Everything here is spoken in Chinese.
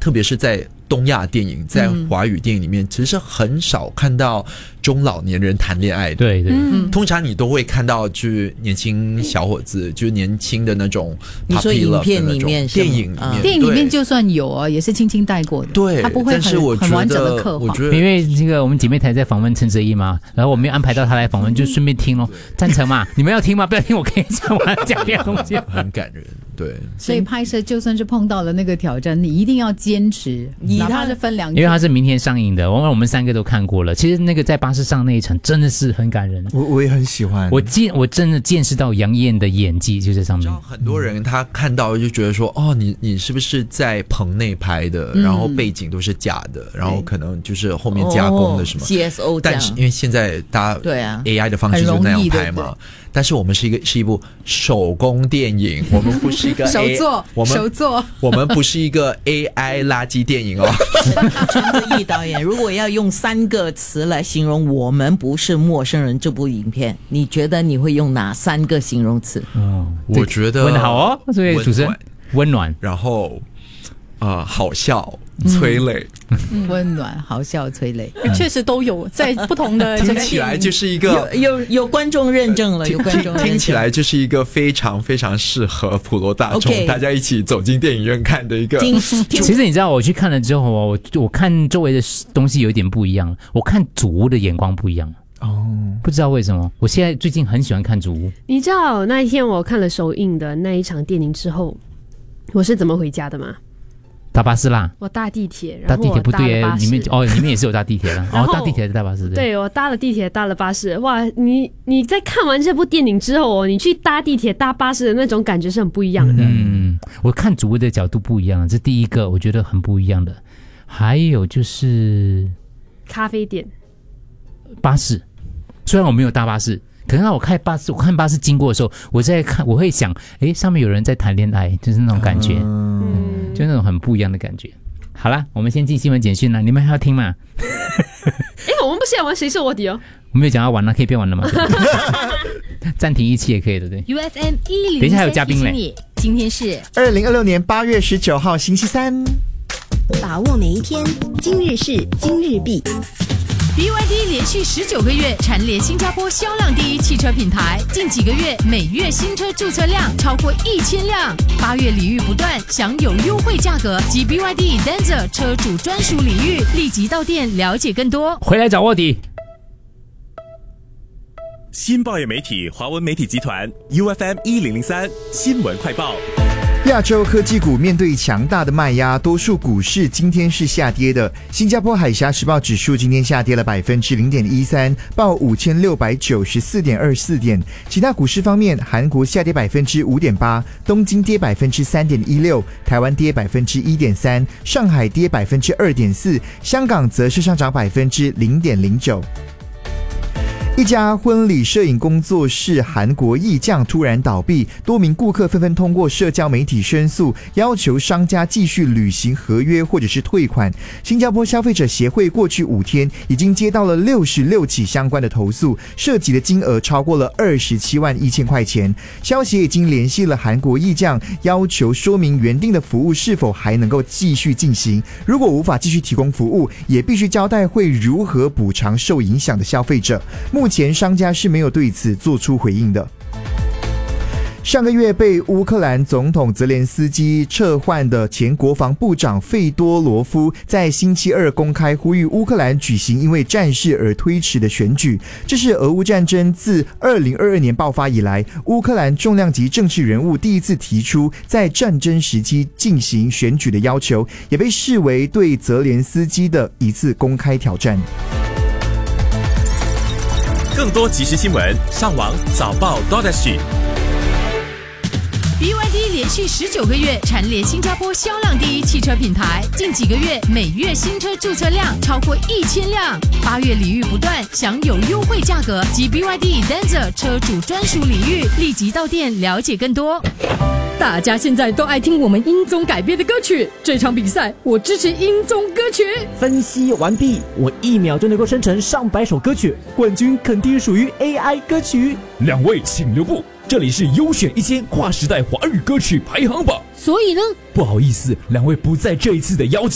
特别是在东亚电影，在华语电影里面，其实是很少看到中老年人谈恋爱的。 对对， 通常你都会看到就是年轻小伙子，就是年轻的那种 puppy love 的那种电影里面， 电影里面就算有啊，也是轻轻带过的， 对， 他不会很完整的刻画。 因为这个我们姐妹台在访问陈哲艺嘛，然后我没有安排到他来访问，就顺便听咯。赞成嘛？你们要听吗？不要听，我可以讲完讲别的东西， 很感人。对， 所以拍摄就算是碰到了那个挑战，你一定要坚持，哪怕是分2集， 因为它是明天上映的，我们3个都看过了。其实那个在巴士上那一场真的是很感人， 我也很喜欢。 我真的见识到杨燕的演技就在上面。 很多人他看到就觉得说，哦，你是不是在棚内拍的？然后背景都是假的，然后可能就是后面加工的什么 CSO， 但是因为现在大家对啊 AI 的方式就那样拍嘛。但是我们是一部手工电影，我们不是一个手作， 我们不是一个 AI 垃圾电影哦。 陈哲艺导演，如果要用3个词来形容我们不是陌生人这部影片，你觉得你会用哪3个形容词？ 我觉得问得好哦，所以主持人温暖， 然后好笑。催泪， 温暖、好笑、催泪， 确实都有在不同的听起来就是一个有观众认证了，有观众认证听起来就是一个非常非常适合普罗大众大家一起走进电影院看的一个。 其实你知道，我去看了之后，我看周围的东西有一点不一样，我看祖屋的眼光不一样。不知道为什么，我现在最近很喜欢看祖屋。 你知道那一天我看了首映的那一场电影之后，我是怎么回家的吗？ 搭巴士啦， 我搭地铁，然后我搭了巴士。 不对，里面也是有搭地铁了。搭地铁搭巴士。 对，我搭了地铁，搭了巴士。哇，你在看完这部电影之后你去搭地铁、搭巴士的那种感觉是很不一样的。 我看主播的角度不一样，这第一个我觉得很不一样的。还有就是咖啡店、 巴士，虽然我没有搭巴士。可能我看巴士经过的时候，我会想，上面有人在谈恋爱，就是那种感觉，就那种很不一样的感觉。好啦，我们先进新闻简讯了，你们还要听吗？ 我们不是要玩谁是卧底哦？ 我没有讲要玩了，可以变玩了吗？暂停1期也可以的，对。 UFM 103， 等一下还有嘉宾嘞。 今天是 2026年8月19号星期三， 把握每一天，今日事今日毕。BYD 连续19个月蝉联新加坡销量第1汽车品牌，近几个月每月新车注册量超过1000辆。8月礼遇不断，享有优惠价格及 BYD Denza 车主专属礼遇，立即到店了解更多。 回来找卧底。 新报业媒体华文媒体集团 UFM 1003新闻快报。 亚洲科技股面对强大的卖压，多数股市今天是下跌的。新加坡海峡时报指数今天下跌了 0.13%， 报 5694.24 点。其他股市方面，韩国下跌 5.8%， 东京跌 3.16%， 台湾跌 1.3%， 上海跌 2.4%， 香港则是上涨 0.09%。一家婚礼摄影工作室韩国艺匠突然倒闭，多名顾客纷纷通过社交媒体申诉，要求商家继续履行合约或者是退款。新加坡消费者协会过去5天已经接到了66起相关的投诉，涉及的金额超过了27万1千块钱。消协已经联系了韩国艺匠，要求说明原定的服务是否还能够继续进行，如果无法继续提供服务，也必须交代会如何补偿受影响的消费者。目前商家是没有对此做出回应的。上个月被乌克兰总统泽连斯基撤换的前国防部长费多罗夫在星期二公开呼吁乌克兰举行因为战事而推迟的选举，这是俄乌战争自2022年爆发以来，乌克兰重量级政治人物第一次提出在战争时期进行选举的要求，也被视为对泽连斯基的一次公开挑战。 更多即时新闻，上网早报 BYD 连续19个月蝉联新加坡销量第1汽车品牌，近几个月每月新车注册量超过1000辆。8月礼遇不断，享有优惠价格及 BYD Denza 车主专属礼遇，立即到店了解更多。 大家现在都爱听我们英宗改编的歌曲，这场比赛我支持英宗歌曲。 分析完毕，我1秒就能够生成上百首歌曲，冠军肯定属于 AI 歌曲。 2位请留步，这里是优选1000跨时代华语歌曲排行榜。 所以呢， 不好意思，2位不在这一次的邀请。